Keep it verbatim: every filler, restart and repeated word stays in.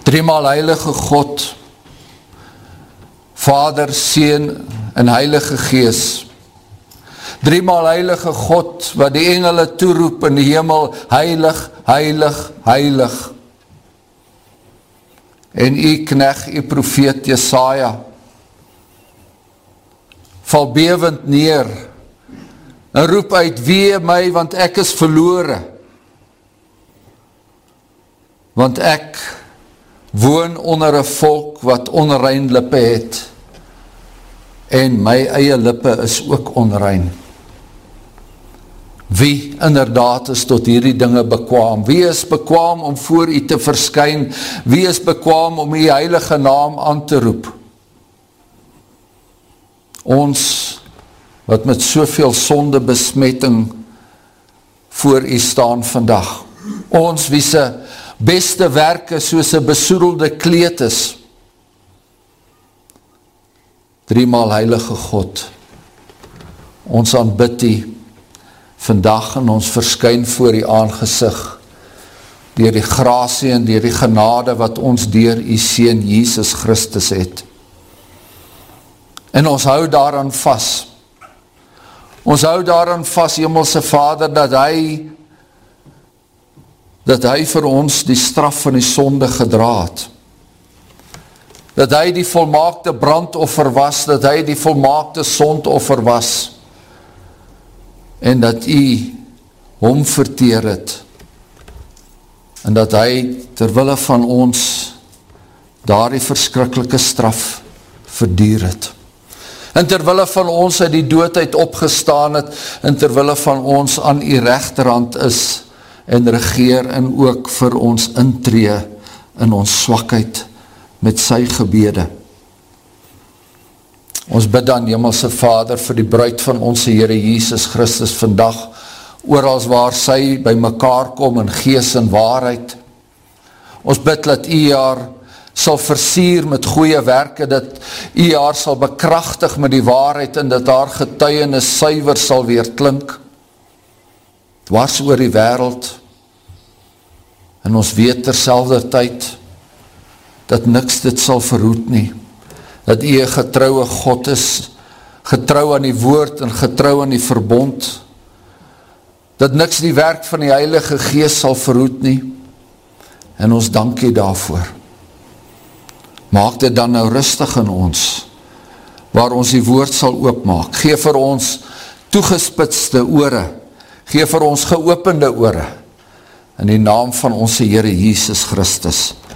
Driemaal heilige God, Vader, Seun en Heilige Gees. Driemaal heilige God, wat die engele toeroep in die hemel, heilig, heilig, heilig. En u knegt, u profeet Jesaja, val bewend neer, en roep uit, wee my, want ek is verlore. Want ek woon onder 'n volk wat onrein lippe het, en my eie lippe is ook onrein. Wie inderdaad is tot hierdie dinge bekwaam? Wie is bekwaam om voor u te verskyn? Wie is bekwaam om u heilige naam aan te roep? Ons, wat met soveel sonde besmetting voor u staan vandag. Ons, wie se beste werke soos 'n besoedelde kleed is. Driemaal heilige God, ons aanbid u vandag en ons verskyn voor u aangesig, deur die grasie en deur die genade wat ons deur u Seun Jesus Christus het. En ons hou daaraan vas. Ons hou daaraan vas, Hemelse Vader, dat hy dat hy vir ons die straf van die sonde gedra het. Dat hy die volmaakte brandoffer was, dat hy die volmaakte sondoffer was, en dat u hom verteer het, en dat hy terwille van ons daardie verskriklike straf verduur het. En terwille van ons uit die dood uit opgestaan het, en terwille van ons aan u regterhand is, en regeer en ook vir ons intree in ons swakheid met sy gebede. Ons bid dan, Hemelse Vader, vir die bruid van ons Here Jesus Christus vandag, orals waar sy by mekaar kom in gees en waarheid. Ons bid dat u haar sal versier met goeie werke, dat u haar sal bekragtig met die waarheid en dat haar getuienis suiwer sal weer klink. Dwars oor die wêreld, en ons weet terselfde tyd dat niks dit sal verhoed nie, dat u 'n getroue God is, getrou aan die woord en getrou aan die verbond, dat niks die werk van die Heilige Gees sal verhoed nie, en ons dank u daarvoor. Maak dit dan nou rustig in ons, waar ons die woord sal oopmaak. Gee vir ons toegespitste ore, gee vir ons geopende ore, in die naam van ons Here Jesus Christus.